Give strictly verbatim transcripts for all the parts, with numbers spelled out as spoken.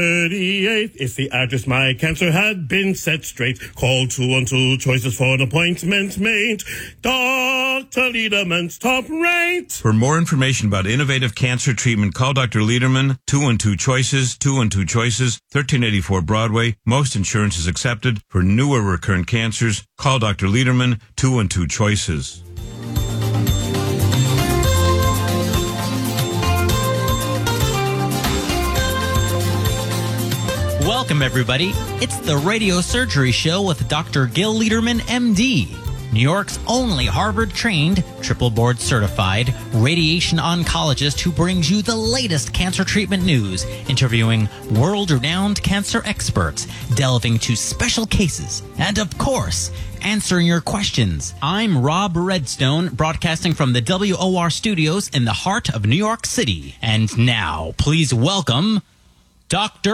thirty-eight, if the address my cancer had been set straight. Call two one two choices for an appointment made. Doctor Lederman's top rate. For more information about innovative cancer treatment, call Doctor Lederman, two one two choices, two one two choices, thirteen eighty-four Broadway. Most insurance is accepted. For newer recurrent cancers, call Doctor Lederman, two one two choices. Welcome, everybody. It's the Radio Surgery Show with Doctor Gil Lederman, M D, New York's only Harvard-trained, triple board-certified radiation oncologist who brings you the latest cancer treatment news, interviewing world-renowned cancer experts, delving to special cases, and, of course, answering your questions. I'm Rob Redstone, broadcasting from the W O R studios in the heart of New York City. And now, please welcome Doctor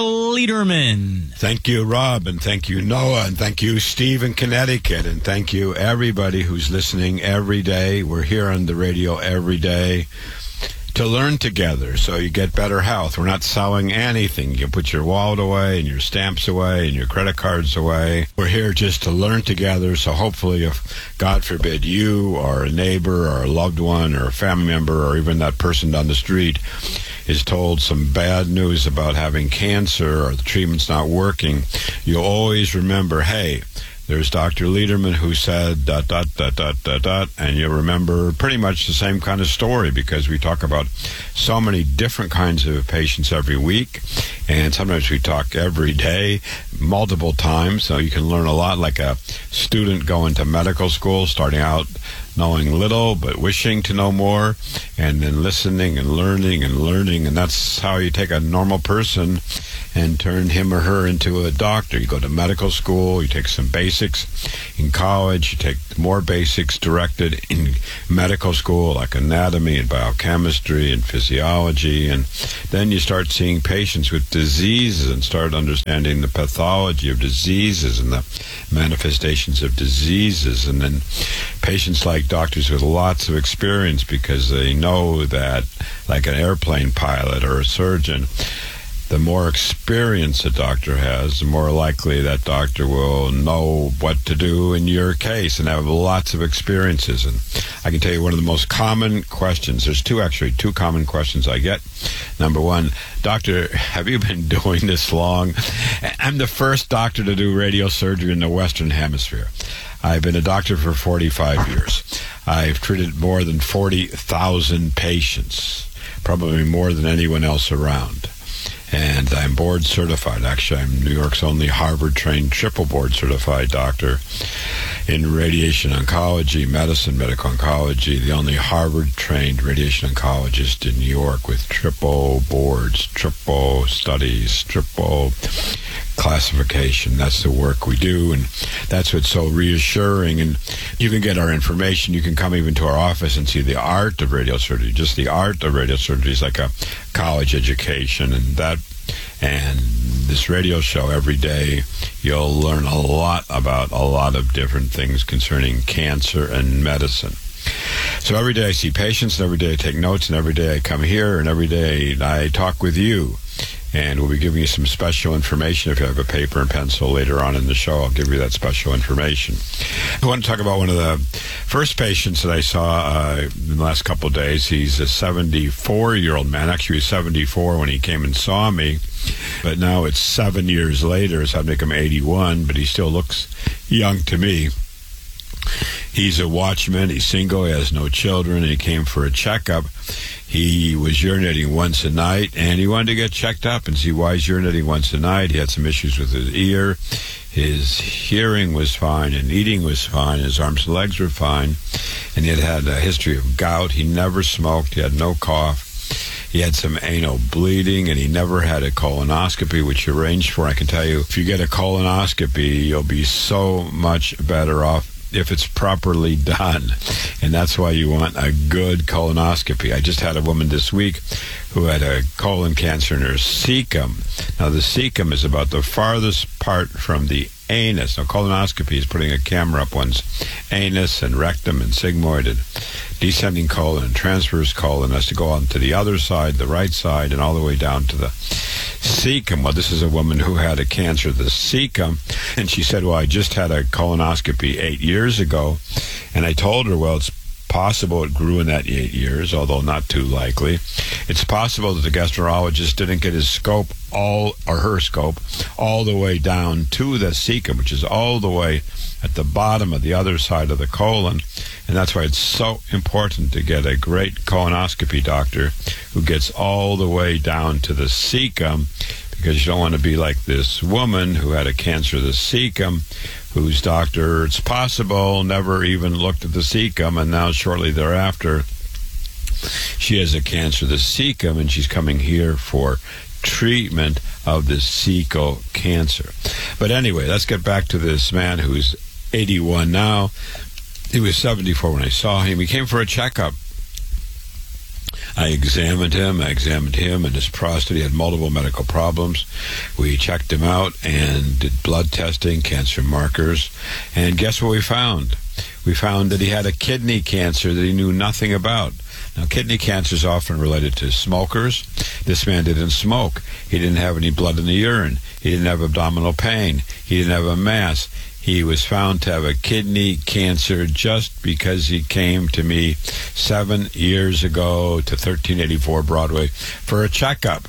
Lederman. Thank you, Rob, and thank you, Noah, and thank you, Steve in Connecticut, and thank you, everybody who's listening every day. We're here on the radio every day to learn together so you get better health. We're not selling anything. You can put your wallet away and your stamps away and your credit cards away. We're here just to learn together, so hopefully if, God forbid, you or a neighbor or a loved one or a family member or even that person down the street is told some bad news about having cancer or the treatment's not working, you'll always remember, hey, there's Doctor Lederman who said dot, dot, dot, dot, dot, dot, and you'll remember pretty much the same kind of story because we talk about so many different kinds of patients every week, and sometimes we talk every day, multiple times, so you can learn a lot like a student going to medical school, starting out knowing little but wishing to know more, and then listening and learning and learning, and that's how you take a normal person and turn him or her into a doctor. You go to medical school, you take some basics in college, you take more basics directed in medical school like anatomy and biochemistry and physiology, and then you start seeing patients with diseases and start understanding the pathology of diseases and the manifestations of diseases, and then patients like doctors with lots of experience because they know that, like an airplane pilot or a surgeon, the more experience a doctor has, the more likely that doctor will know what to do in your case and have lots of experiences. And I can tell you one of the most common questions, there's two actually, two common questions I get. Number one, doctor, have you been doing this long? I'm the first doctor to do radio surgery in the Western Hemisphere. I've been a doctor for forty-five years. I've treated more than forty thousand patients, probably more than anyone else around. And I'm board certified. Actually, I'm New York's only Harvard-trained triple board certified doctor in radiation oncology, medicine, medical oncology, the only Harvard-trained radiation oncologist in New York with triple boards, triple studies, triple classification. That's the work we do, and that's what's so reassuring. And you can get our information. You can come even to our office and see the art of radiosurgery. Just the art of radiosurgery is like a college education, and that and this radio show every day, you'll learn a lot about a lot of different things concerning cancer and medicine. So every day I see patients, and every day I take notes, and every day I come here, and every day I talk with you. And we'll be giving you some special information. If you have a paper and pencil later on in the show, I'll give you that special information. I want to talk about one of the first patients that I saw uh, in the last couple of days. He's a seventy-four-year-old man. Actually, he was seventy-four when he came and saw me. But now it's seven years later, so I'd make him eighty-one, but he still looks young to me. He's a watchman. He's single. He has no children. And he came for a checkup. He was urinating once a night, and he wanted to get checked up and see why he's urinating once a night. He had some issues with his ear. His hearing was fine, and eating was fine. His arms and legs were fine, and he had had a history of gout. He never smoked. He had no cough. He had some anal bleeding, and he never had a colonoscopy, which he arranged for. I can tell you, if you get a colonoscopy, you'll be so much better off if it's properly done. And that's why you want a good colonoscopy. I just had a woman this week who had a colon cancer in her cecum. Now, the cecum is about the farthest part from the anus. Now, colonoscopy is putting a camera up one's anus and rectum and sigmoid and descending colon and transverse colon. Has to go on to the other side, the right side, and all the way down to the cecum. Well, this is a woman who had a cancer of the cecum, and she said, well, I just had a colonoscopy eight years ago, and I told her, well, it's possible it grew in that eight years, although not too likely. It's possible that the gastroenterologist didn't get his scope all, or her scope, all the way down to the cecum, which is all the way at the bottom of the other side of the colon. And that's why it's so important to get a great colonoscopy doctor who gets all the way down to the cecum, because you don't want to be like this woman who had a cancer of the cecum, whose doctor, it's possible, never even looked at the cecum, and now shortly thereafter she has a cancer of the cecum, and she's coming here for treatment of the cecal cancer. But anyway, let's get back to this man who's eighty-one now. He was seventy-four when I saw him. He came for a checkup. I examined him. I examined him and his prostate. He had multiple medical problems. We checked him out and did blood testing, cancer markers. And guess what we found? We found that he had a kidney cancer that he knew nothing about. Now, kidney cancer is often related to smokers. This man didn't smoke. He didn't have any blood in the urine. He didn't have abdominal pain. He didn't have a mass. He was found to have a kidney cancer just because he came to me seven years ago to thirteen eighty-four Broadway for a checkup.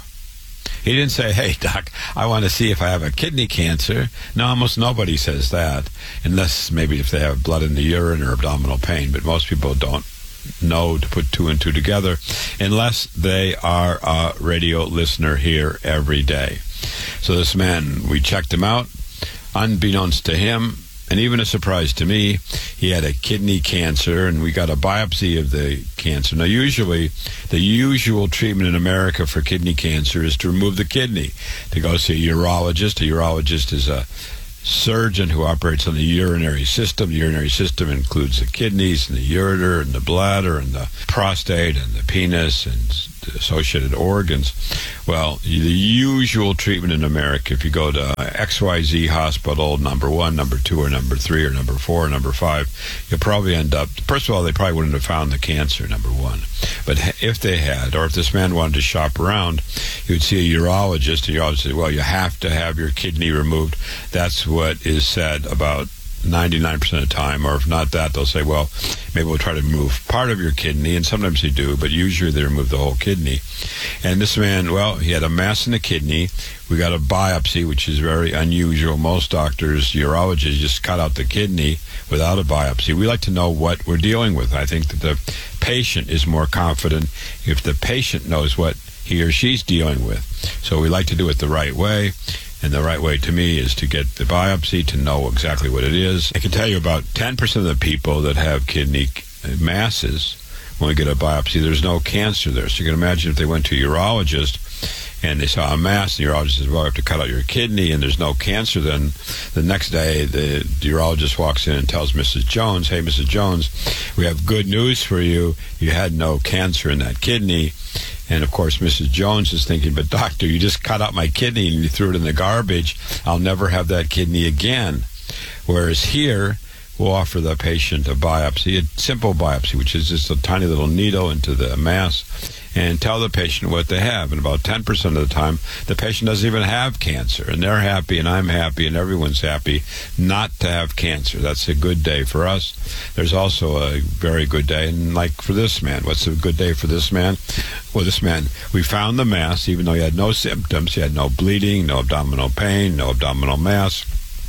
He didn't say, hey, doc, I want to see if I have a kidney cancer. No, almost nobody says that, unless maybe if they have blood in the urine or abdominal pain. But most people don't know to put two and two together unless they are a radio listener here every day. So this man, we checked him out. Unbeknownst to him, and even a surprise to me, he had a kidney cancer, and we got a biopsy of the cancer. Now, usually, the usual treatment in America for kidney cancer is to remove the kidney, to go see a urologist. A urologist is a surgeon who operates on the urinary system. The urinary system includes the kidneys and the ureter and the bladder and the prostate and the penis and associated organs. Well, the usual treatment in America, if you go to X Y Z hospital, number one, number two, or number three, or number four, or number five, you'll probably end up, first of all, they probably wouldn't have found the cancer, number one. But if they had, or if this man wanted to shop around, he would see a urologist, and the urologist would say, well, you have to have your kidney removed. That's what is said about ninety-nine percent of the time, or if not that, they'll say, well, maybe we'll try to remove part of your kidney, and sometimes they do, but usually they remove the whole kidney. And this man, well, he had a mass in the kidney. We got a biopsy, which is very unusual. Most doctors, urologists, just cut out the kidney without a biopsy. We like to know what we're dealing with. I think that the patient is more confident if the patient knows what he or she's dealing with. So we like to do it the right way. And the right way to me is to get the biopsy to know exactly what it is. I can tell you about ten percent of the people that have kidney masses, when we get a biopsy, there's no cancer there. So you can imagine if they went to a urologist and they saw a mass, and the urologist says, well, we have to cut out your kidney, and there's no cancer, then the next day the, the urologist walks in and tells Missus Jones, hey, Missus Jones, we have good news for you. You had no cancer in that kidney. And, of course, Missus Jones is thinking, but doctor, you just cut out my kidney and you threw it in the garbage. I'll never have that kidney again. Whereas here, we'll offer the patient a biopsy, a simple biopsy, which is just a tiny little needle into the mass, and tell the patient what they have. And about ten percent of the time, the patient doesn't even have cancer. And they're happy, and I'm happy, and everyone's happy not to have cancer. That's a good day for us. There's also a very good day, and like for this man, what's a good day for this man? Well, this man, we found the mass, even though he had no symptoms. He had no bleeding, no abdominal pain, no abdominal mass.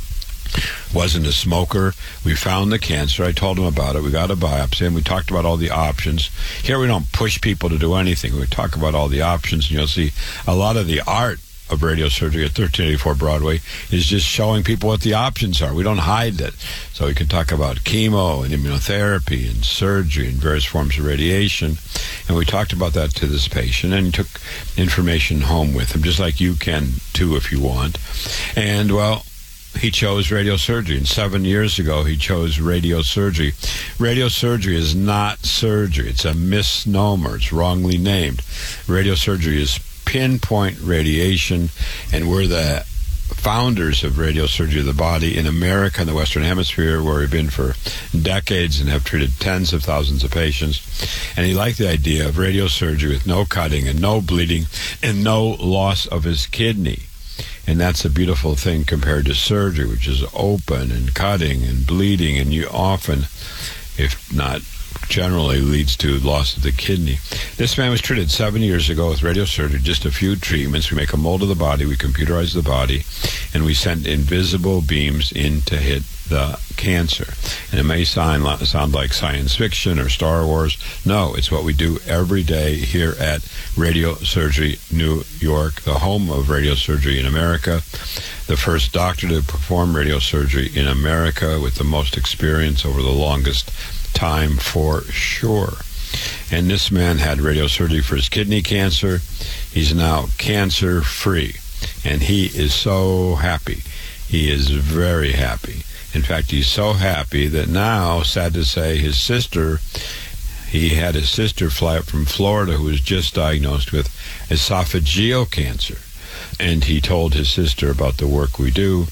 Wasn't a smoker. We found the cancer. I told him about it. We got a biopsy, and we talked about all the options. Here we don't push people to do anything. We talk about all the options, and you'll see a lot of the art of radiosurgery at thirteen eighty-four Broadway is just showing people what the options are. We don't hide it. So we can talk about chemo and immunotherapy and surgery and various forms of radiation. And we talked about that to this patient and took information home with him, just like you can too if you want. And, well, he chose radiosurgery. And seven years ago, he chose radiosurgery. Radiosurgery is not surgery. It's a misnomer. It's wrongly named. Radiosurgery is pinpoint radiation, and we're the founders of radiosurgery of the body in America and the Western Hemisphere, where we've been for decades and have treated tens of thousands of patients. And he liked the idea of radiosurgery with no cutting and no bleeding and no loss of his kidney. And that's a beautiful thing compared to surgery, which is open and cutting and bleeding, and you often, if not generally, leads to loss of the kidney. This man was treated seven years ago with radiosurgery, just a few treatments. We make a mold of the body, we computerize the body, and we send invisible beams in to hit the cancer. And it may sound, sound like science fiction or Star Wars. No, it's what we do every day here at Radiosurgery New York, the home of radiosurgery in America, the first doctor to perform radiosurgery in America with the most experience over the longest time for sure. And this man had radiosurgery for his kidney cancer. He's now cancer-free, and he is so happy. He is very happy. In fact, he's so happy that now, sad to say, his sister, he had his sister fly up from Florida who was just diagnosed with esophageal cancer. And he told his sister about the work we do.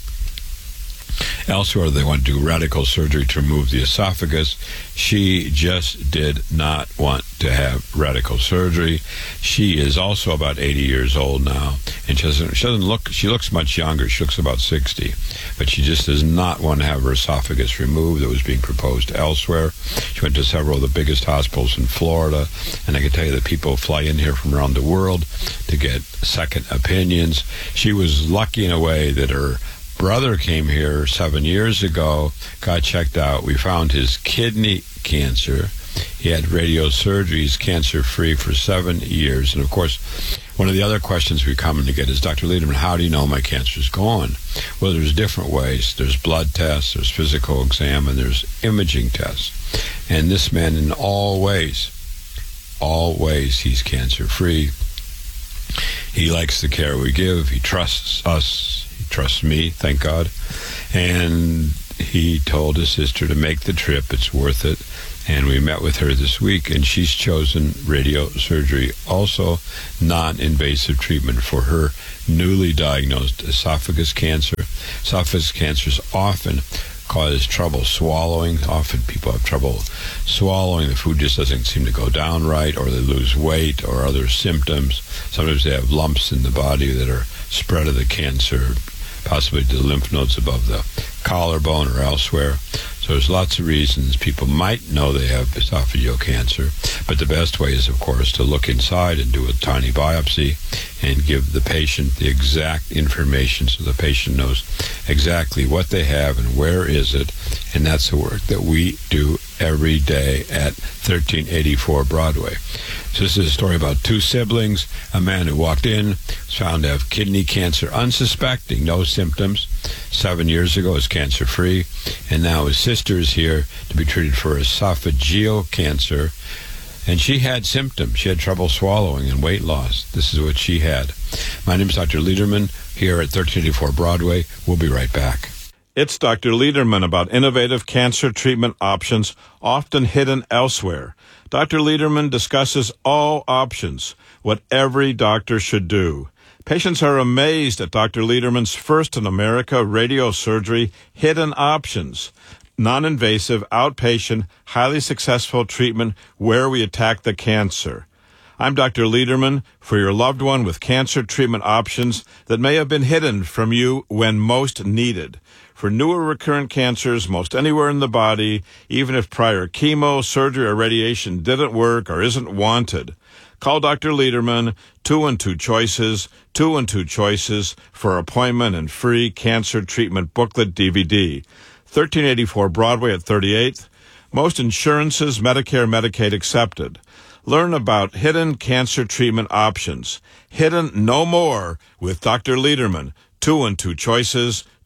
Elsewhere, they want to do radical surgery to remove the esophagus. She just did not want to have radical surgery. She is also about eighty years old now, and she doesn't, she doesn't look, she looks much younger. She looks about sixty, but she just does not want to have her esophagus removed. That was being proposed elsewhere. She went to several of the biggest hospitals in Florida, and I can tell you that people fly in here from around the world to get second opinions. She was lucky in a way that her brother came here seven years ago, got checked out. We found his kidney cancer. He had radiosurgery. He's cancer-free for seven years. And, of course, one of the other questions we commonly get is, Doctor Lederman, how do you know my cancer's gone? Well, there's different ways. There's blood tests, there's physical exam, and there's imaging tests. And this man, in all ways, all ways, he's cancer-free. He likes the care we give. He trusts us. Trust me, thank God. And he told his sister to make the trip. It's worth it. And we met with her this week, and she's chosen radiosurgery, also non-invasive treatment for her newly diagnosed esophagus cancer. Esophagus cancers often cause trouble swallowing. Often people have trouble swallowing. The food just doesn't seem to go down right, or they lose weight, or other symptoms. Sometimes they have lumps in the body that are spread of the cancer, possibly to the lymph nodes above the collarbone or elsewhere. So there's lots of reasons people might know they have esophageal cancer, but the best way is, of course, to look inside and do a tiny biopsy and give the patient the exact information so the patient knows exactly what they have and where is it. And that's the work that we do every day at thirteen eighty-four Broadway. So this is a story about two siblings. A man who walked in, was found to have kidney cancer, unsuspecting, no symptoms. Seven years ago, is cancer-free. And now his sister is here to be treated for esophageal cancer. And she had symptoms. She had trouble swallowing and weight loss. This is what she had. My name is Doctor Lederman here at thirteen eighty-four Broadway. We'll be right back. It's Doctor Lederman about innovative cancer treatment options often hidden elsewhere. Doctor Lederman discusses all options, what every doctor should do. Patients are amazed at Doctor Lederman's first in America radiosurgery hidden options. Non-invasive, outpatient, highly successful treatment where we attack the cancer. I'm Doctor Lederman for your loved one with cancer treatment options that may have been hidden from you when most needed. For newer recurrent cancers, most anywhere in the body, even if prior chemo, surgery, or radiation didn't work or isn't wanted. Call Doctor Lederman, two and two choices, two and two choices for appointment and free cancer treatment booklet D V D. thirteen eighty-four Broadway at thirty-eighth. Most insurances, Medicare, Medicaid accepted. Learn about hidden cancer treatment options. Hidden no more with Doctor Lederman, two and two choices,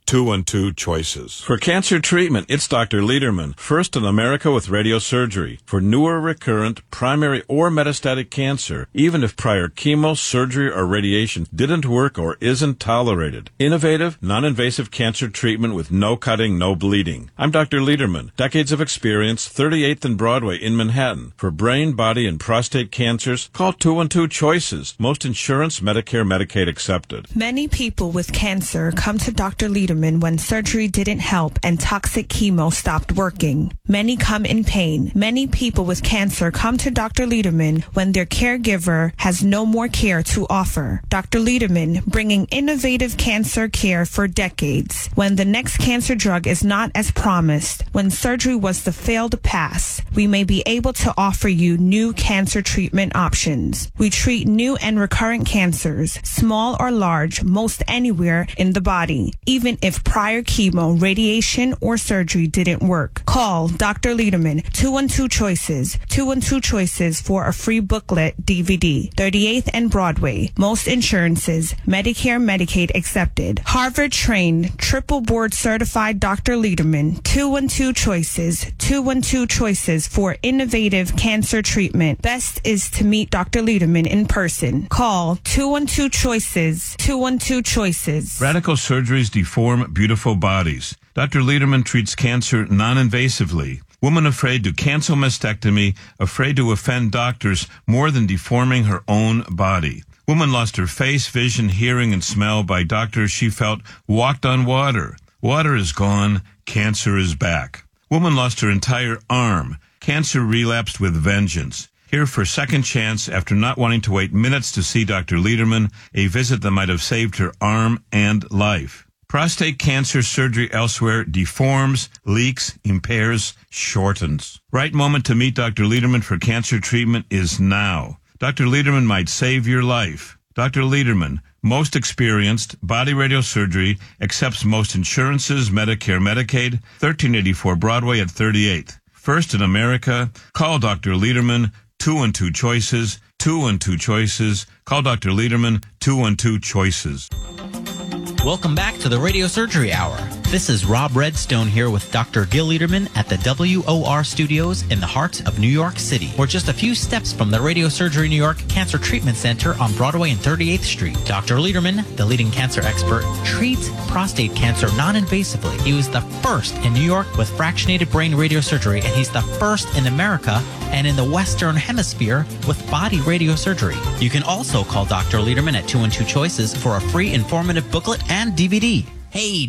two one two choices. For cancer treatment, it's Doctor Lederman, first in America with radiosurgery. For newer, recurrent, primary, or metastatic cancer, even if prior chemo, surgery, or radiation didn't work or isn't tolerated. Innovative, non-invasive cancer treatment with no cutting, no bleeding. I'm Doctor Lederman. Decades of experience, thirty-eighth and Broadway in Manhattan. For brain, body, and prostate cancers, call two one two choices. Most insurance, Medicare, Medicaid accepted. Many people with cancer come to Doctor Lederman when surgery didn't help and toxic chemo stopped working. Many come in pain. Many people with cancer come to Doctor Lederman when their caregiver has no more care to offer. Doctor Lederman, bringing innovative cancer care for decades. When the next cancer drug is not as promised, when surgery was the failed pass, we may be able to offer you new cancer treatment options. We treat new and recurrent cancers, small or large, most anywhere in the body, even if prior chemo, radiation, or surgery didn't work. Call Doctor Lederman, two one two choices, two one two choices for a free booklet D V D, thirty-eighth and Broadway. Most insurances, Medicare, Medicaid accepted. Harvard-trained, triple board certified Doctor Lederman, two one two choices, two one two choices for innovative cancer treatment. Best is to meet Doctor Lederman in person. Call two one two choices, two one two choices. Radical surgeries deform beautiful bodies. Doctor Lederman treats cancer non-invasively. Woman afraid to cancel mastectomy, afraid to offend doctors more than deforming her own body. Woman lost her face, vision, hearing, and smell by doctors she felt walked on water. Water is gone. Cancer is back. Woman lost her entire arm. Cancer relapsed with vengeance. Here for second chance after not wanting to wait minutes to see Doctor Lederman, a visit that might have saved her arm and life. Prostate cancer surgery elsewhere deforms, leaks, impairs, shortens. Right moment to meet Doctor Lederman for cancer treatment is now. Doctor Lederman might save your life. Doctor Lederman, most experienced, body radiosurgery, accepts most insurances, Medicare, Medicaid, thirteen eighty-four Broadway at thirty-eighth. First in America, call Doctor Lederman, two one two choices, two one two choices. Call Doctor Lederman, two one two choices. Welcome back to the Radio Surgery Hour. This is Rob Redstone here with Doctor Gil Lederman at the W O R studios in the heart of New York City. We're just a few steps from the Radio Surgery New York Cancer Treatment Center on Broadway and thirty-eighth Street. Doctor Lederman, the leading cancer expert, treats prostate cancer non-invasively. He was the first in New York with fractionated brain radiosurgery, and he's the first in America and in the Western Hemisphere with body radiosurgery. You can also call Doctor Lederman at two one two choices for a free informative booklet and D V D. Hey,